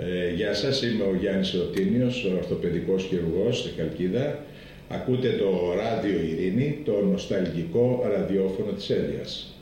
Γεια σας, είμαι ο Γιάννης Ρωτίνιος, ο ορθοπαιδικός χειρουργός στη Χαλκίδα. Ακούτε το Ράδιο Ειρήνη, το νοσταλγικό ραδιόφωνο της Έλειας.